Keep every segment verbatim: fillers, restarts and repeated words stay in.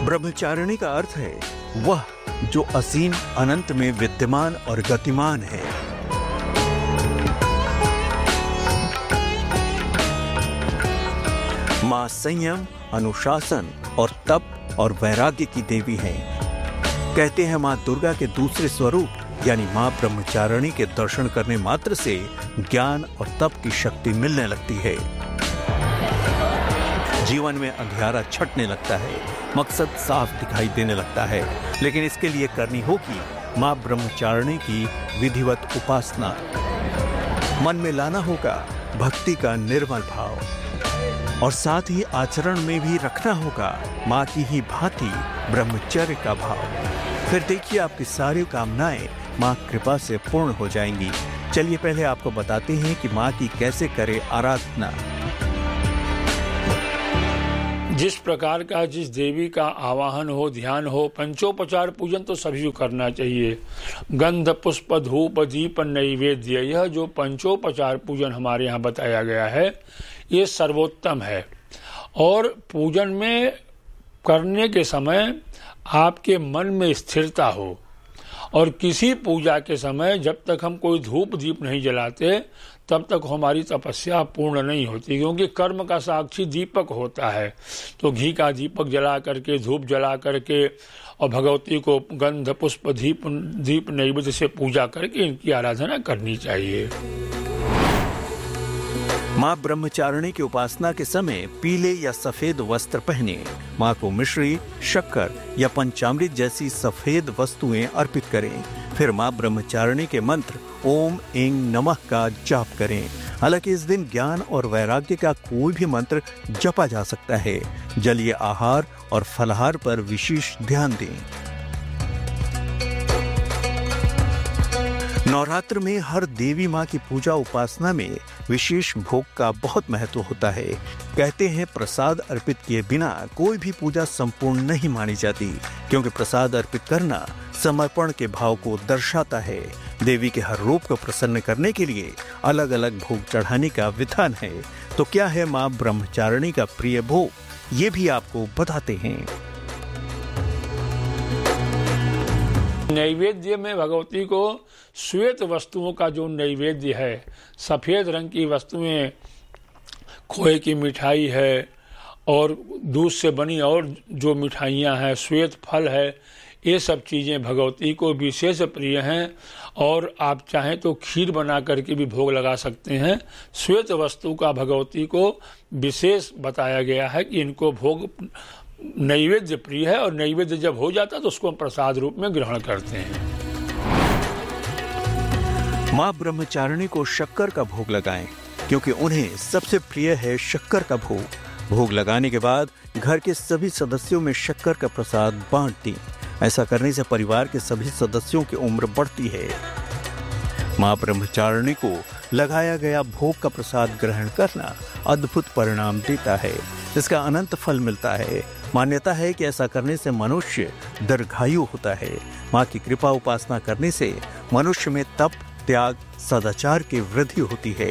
ब्रह्मचारिणी का अर्थ है वह जो असीम अनंत में विद्यमान और गतिमान है। मां संयम, अनुशासन और तप और वैराग्य की देवी हैं। कहते हैं मां दुर्गा के दूसरे स्वरूप यानी मां ब्रह्मचारिणी के दर्शन करने मात्र से ज्ञान और तप की शक्ति मिलने लगती है। जीवन में अंधियारा छटने लगता है, मकसद साफ दिखाई देने लगता है, लेकिन इसके लिए करनी होगी मां ब्रह्मचारिणी की विधिवत उपासना। मन में लाना होगा भक्ति का निर्मल भाव और साथ ही आचरण में भी रखना होगा मां की ही भांति ब्रह्मचर्य का भाव। फिर देखिए आपकी सारी कामनाएं मां कृपा से पूर्ण हो जाएंगी। चलिए पहले आपको बताते हैं कि मां की कैसे करें आराधना। जिस प्रकार का जिस देवी का आवाहन हो, ध्यान हो, पंचोपचार पूजन तो सभी को करना चाहिए। गंध, पुष्प, धूप, दीप, नैवेद्य, यह जो पंचोपचार पूजन हमारे यहाँ बताया गया है ये सर्वोत्तम है। और पूजन में करने के समय आपके मन में स्थिरता हो और किसी पूजा के समय जब तक हम कोई धूप दीप नहीं जलाते तब तक हमारी तपस्या पूर्ण नहीं होती, क्योंकि कर्म का साक्षी दीपक होता है। तो घी का दीपक जला करके, धूप जला करके और भगवती को गंध, पुष्प, दीप दीप नैवेद्य से पूजा करके इनकी आराधना करनी चाहिए। मां ब्रह्मचारिणी की उपासना के समय पीले या सफेद वस्त्र पहने, मां को मिश्री, शक्कर या पंचामृत जैसी सफेद वस्तुएं अर्पित करें। फिर मां ब्रह्मचारिणी के मंत्र ओम ऐं नमः का जाप करें। हालांकि इस दिन ज्ञान और वैराग्य का कोई भी मंत्र जपा जा सकता है। जलीय आहार और फलाहार पर विशेष ध्यान दें। नवरात्र में हर देवी मां की पूजा उपासना में विशेष भोग का बहुत महत्व होता है। कहते हैं प्रसाद अर्पित किए बिना कोई भी पूजा संपूर्ण नहीं मानी जाती, क्योंकि प्रसाद अर्पित करना समर्पण के भाव को दर्शाता है। देवी के हर रूप को प्रसन्न करने के लिए अलग अलग भोग चढ़ाने का विधान है। तो क्या है मां ब्रह्मचारिणी का प्रिय भोग, ये भी आपको बताते हैं। नैवेद्य में भगवती को श्वेत वस्तुओं का जो नैवेद्य है, सफेद रंग की वस्तुएं, खोए की मिठाई है और दूध से बनी और जो मिठाइयाँ हैं, श्वेत फल है, ये सब चीज़ें भगवती को विशेष प्रिय हैं। और आप चाहें तो खीर बना करके भी भोग लगा सकते हैं। श्वेत वस्तु का भगवती को विशेष बताया गया है कि इनको भोग नैवेद्य प्रिय है और नैवेद्य जब हो जाता है तो उसको हम प्रसाद रूप में ग्रहण करते हैं। मां ब्रह्मचारिणी को शक्कर का भोग लगाएं, क्योंकि उन्हें सबसे प्रिय है शक्कर का भोग। भोग लगाने के बाद घर के सभी सदस्यों में शक्कर का प्रसाद बांट दें। ऐसा करने से परिवार के सभी सदस्यों की उम्र बढ़ती है। मां ब्रह्मचारिणी को लगाया गया भोग का प्रसाद ग्रहण करना अद्भुत परिणाम देता है। इसका अनंत फल मिलता है। मान्यता है कि ऐसा करने से मनुष्य दीर्घायु होता है। मां की कृपा उपासना करने से मनुष्य में तप, त्याग, सदाचार की वृद्धि होती है।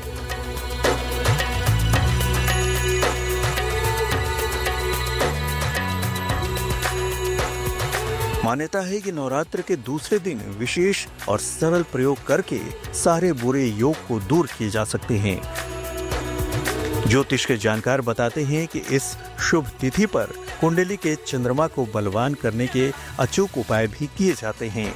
मान्यता है कि नवरात्र के दूसरे दिन विशेष और सरल प्रयोग करके सारे बुरे योग को दूर किए जा सकते हैं। ज्योतिष के जानकार बताते हैं कि इस शुभ तिथि पर कुंडली के चंद्रमा को बलवान करने के अचूक उपाय भी किए जाते हैं।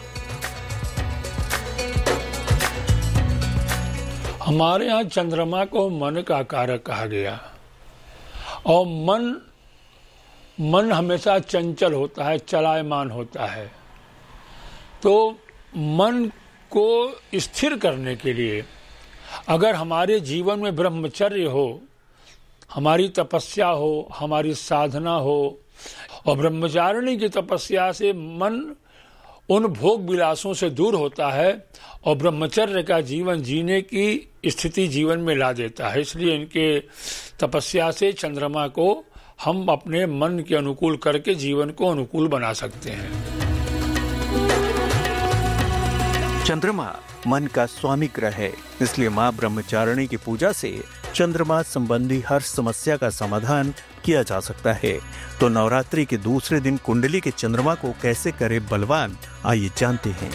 हमारे यहाँ चंद्रमा को मन का कारक कहा गया और मन मन हमेशा चंचल होता है, चलायमान होता है। तो मन को स्थिर करने के लिए अगर हमारे जीवन में ब्रह्मचर्य हो, हमारी तपस्या हो, हमारी साधना हो और ब्रह्मचारिणी की तपस्या से मन उन भोग विलासों से दूर होता है और ब्रह्मचर्य का जीवन जीने की स्थिति जीवन में ला देता है। इसलिए इनके तपस्या से चंद्रमा को हम अपने मन के अनुकूल करके जीवन को अनुकूल बना सकते हैं। चंद्रमा मन का स्वामी ग्रह है, इसलिए माँ ब्रह्मचारिणी की पूजा से चंद्रमा संबंधी हर समस्या का समाधान किया जा सकता है। तो नवरात्रि के दूसरे दिन कुंडली के चंद्रमा को कैसे करे बलवान, आइए जानते हैं।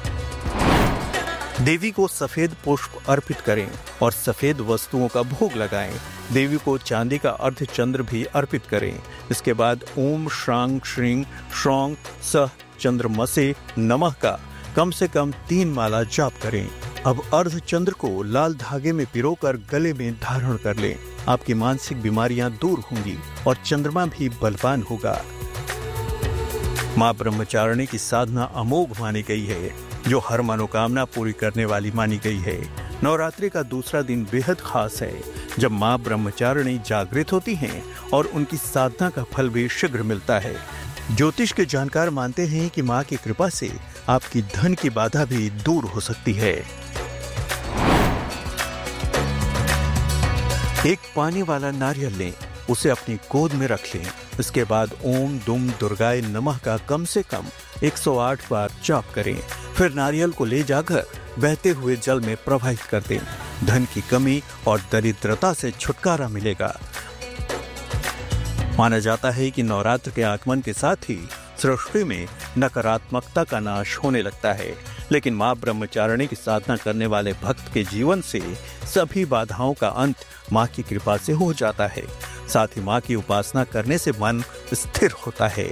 देवी को सफेद पुष्प अर्पित करें और सफेद वस्तुओं का भोग लगाएं। देवी को चांदी का अर्ध चंद्र भी अर्पित करें। इसके बाद ओम श्रांग श्रींग श्रौंग सह चंद्रमसे नमः का कम से कम तीन माला जाप करें। अब अर्ध चंद्र को लाल धागे में पिरोकर गले में धारण कर लें। आपकी मानसिक बीमारियां दूर होंगी और चंद्रमा भी बलवान होगा। माँ ब्रह्मचारिणी की साधना अमोघ मानी गई है, जो हर मनोकामना पूरी करने वाली मानी गई है। नवरात्रि का दूसरा दिन बेहद खास है, जब माँ ब्रह्मचारिणी जागृत होती हैं और उनकी साधना का फल भी शीघ्र मिलता है। ज्योतिष के जानकार मानते हैं कि माँ की कृपा से आपकी धन की बाधा भी दूर हो सकती है। एक पानी वाला नारियल लें, उसे अपनी गोद में रख लें। इसके बाद ओम दुम दुर्गाय नमः का कम से कम एक सौ आठ बार जाप करें। फिर नारियल को ले जाकर बहते हुए जल में प्रवाहित कर दें। धन की कमी और दरिद्रता से छुटकारा मिलेगा। माना जाता है कि नवरात्र के आगमन के साथ ही सृष्टि में नकारात्मकता का नाश होने लगता है, लेकिन माँ ब्रह्मचारिणी की साधना करने वाले भक्त के जीवन से सभी बाधाओं का अंत माँ की कृपा से हो जाता है। साथ ही माँ की उपासना करने से मन स्थिर होता है।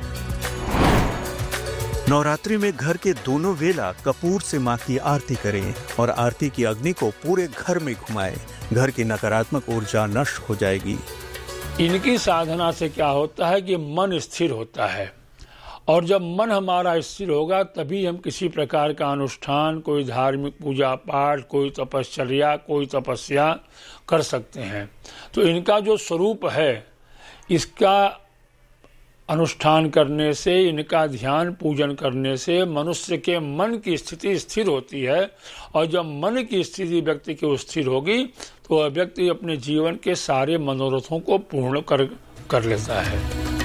नवरात्रि में घर के दोनों वेला कपूर से माँ की आरती करें और आरती की अग्नि को पूरे घर में घुमाएं। घर की नकारात्मक ऊर्जा नष्ट हो जाएगी। इनकी साधना से क्या होता है कि मन स्थिर होता है, और जब मन हमारा स्थिर होगा तभी हम किसी प्रकार का अनुष्ठान, कोई धार्मिक पूजा पाठ, कोई तपश्चर्या, कोई तपस्या कर सकते हैं। तो इनका जो स्वरूप है, इसका अनुष्ठान करने से, इनका ध्यान पूजन करने से मनुष्य के मन की स्थिति स्थिर होती है, और जब मन की स्थिति व्यक्ति की स्थिर होगी तो वह व्यक्ति अपने जीवन के सारे मनोरथों को पूर्ण कर कर लेता है।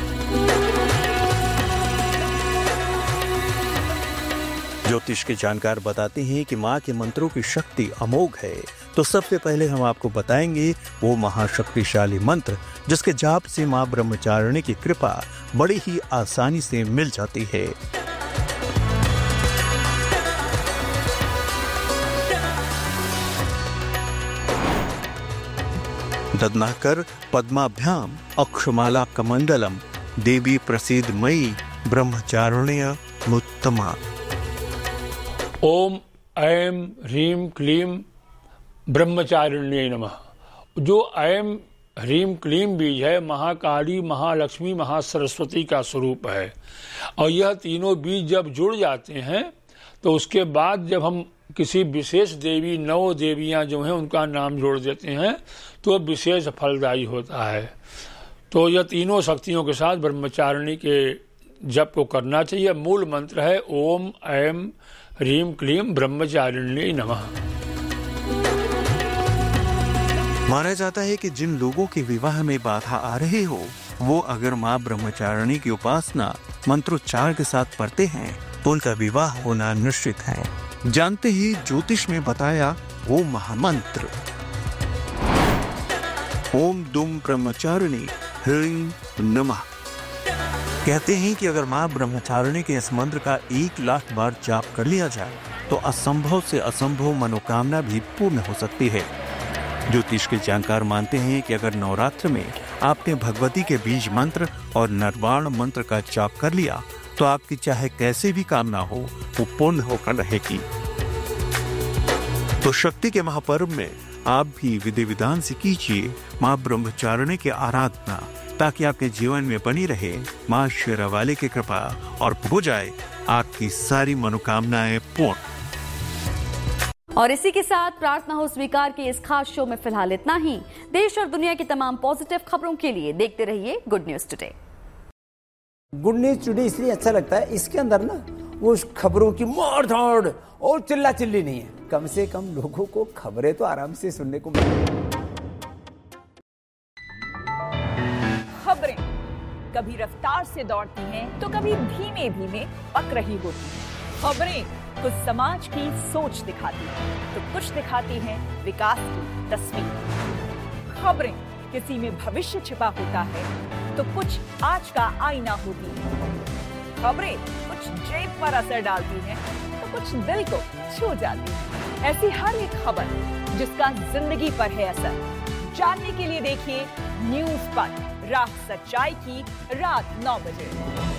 ज्योतिष के जानकार बताते हैं कि माँ के मंत्रों की शक्ति अमोघ है। तो सबसे पहले हम आपको बताएंगे वो महाशक्तिशाली मंत्र जिसके जाप से माँ ब्रह्मचारिणी की कृपा बड़ी ही आसानी से मिल जाती है। ददनाकर पद्माभ्याम अक्षमाला कमंडलम देवी प्रसिद्ध मई ब्रह्मचारिण्य मुत्तमा। ओम ऐं ह्रीं क्लीं ब्रह्मचारिण्यै नमः। जो ऐं ह्रीं क्लीं बीज है, महाकाली, महालक्ष्मी, महासरस्वती का स्वरूप है, और यह तीनों बीज जब जुड़ जाते हैं तो उसके बाद जब हम किसी विशेष देवी, नौ देवियां जो हैं उनका नाम जोड़ देते हैं तो विशेष फलदायी होता है। तो यह तीनों शक्तियों के साथ ब्रह्मचारिणी के जप को करना चाहिए। मूल मंत्र है ओम ऐं ह्रीं क्लीं ब्रह्मचारिण्यै नमः। माना जाता है कि जिन लोगों के विवाह में बाधा आ रही हो, वो अगर माँ ब्रह्मचारिणी की उपासना मंत्रोच्चार के साथ पढ़ते हैं तो उनका विवाह होना निश्चित है। जानते ही ज्योतिष में बताया वो महामंत्र ओम दुम ब्रह्मचारिणी ह्रीं नमः। कहते हैं कि अगर माँ ब्रह्मचारिणी के इस मंत्र का एक लाख बार जाप कर लिया जाए तो असंभव से असंभव मनोकामना भी पूर्ण हो सकती है। ज्योतिष के जानकार मानते हैं कि अगर नवरात्र में आपने भगवती के बीज मंत्र और निर्वाण मंत्र का जाप कर लिया तो आपकी चाहे कैसे भी कामना हो वो पूर्ण होकर रहेगी। तो शक्ति के महापर्व में आप भी विधि विधान से कीजिए माँ ब्रह्मचारिणी की आराधना, ताकि आपके जीवन में बनी रहे माँ शेरावाली की कृपा और हो जाए आपकी सारी मनोकामनाएं पूर्ण। और इसी के साथ प्रार्थना हो स्वीकार के इस खास शो में फिलहाल इतना ही। देश और दुनिया की तमाम पॉजिटिव खबरों के लिए देखते रहिए good news today. Good news today इसलिए अच्छा लगता है, इसके अंदर ना वो खबरों की मार धाड़ और चिल्ला चिल्ली नहीं है। कम से कम लोगों को खबरें तो आराम से सुनने को मिले। खबरें कभी रफ्तार से दौड़ती हैं तो कभी धीमे धीमे पक रही होती हैं। खबरें कुछ समाज की सोच दिखाती है तो कुछ दिखाती है विकास की तस्वीर। खबरें किसी में भविष्य छिपा होता है तो कुछ आज का आईना होती है। खबरें कुछ जेब पर असर डालती हैं तो कुछ दिल को छू जाती है। ऐसी हर एक खबर जिसका जिंदगी पर है असर, जानने के लिए देखिए न्यूज पर रात सच्चाई की रात नौ बजे।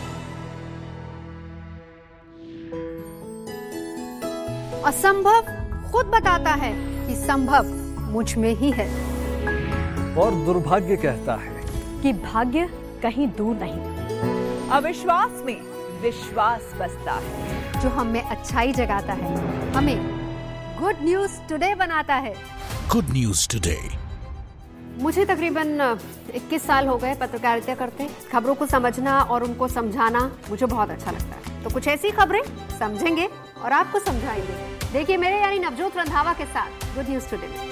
असंभव खुद बताता है कि संभव मुझ में ही है। और दुर्भाग्य कहता है कि भाग्य कहीं दूर नहीं। अविश्वास में विश्वास बसता है। जो हमें अच्छाई जगाता है, हमें गुड न्यूज टुडे बनाता है। Good news today. मुझे तकरीबन इक्कीस साल हो गए पत्रकारिता करते। खबरों को समझना और उनको समझाना मुझे बहुत अच्छा लगता है। तो कुछ ऐसी खबरें समझेंगे और आपको समझाएंगे। देखिए मेरे यानी नवजोत रंधावा के साथ गुड न्यूज टुडे में।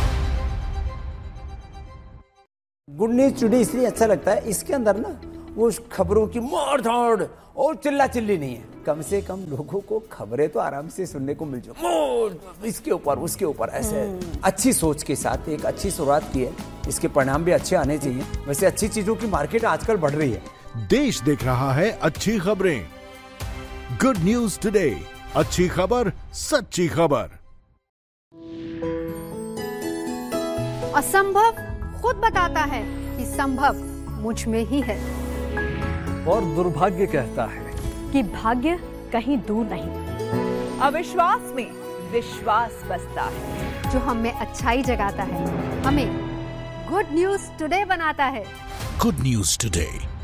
गुड न्यूज टुडे इसलिए अच्छा लगता है, इसके अंदर ना वो खबरों की मार धाड़ और चिल्ला चिल्ली नहीं है। कम से कम लोगों को खबरें तो आराम से सुनने को मिल जाए, इसके ऊपर उसके ऊपर ऐसे अच्छी सोच के साथ एक अच्छी शुरुआत की है। इसके परिणाम भी अच्छे आने चाहिए। वैसे अच्छी चीजों की मार्केट आजकल बढ़ रही है। देश देख रहा है अच्छी खबरें। गुड न्यूज टुडे, अच्छी खबर सच्ची खबर। असंभव खुद बताता है कि संभव मुझ में ही है। और दुर्भाग्य कहता है कि भाग्य कहीं दूर नहीं। अविश्वास में विश्वास बसता है। जो हमें अच्छाई जगाता है, हमें गुड न्यूज टुडे बनाता है। Good news today.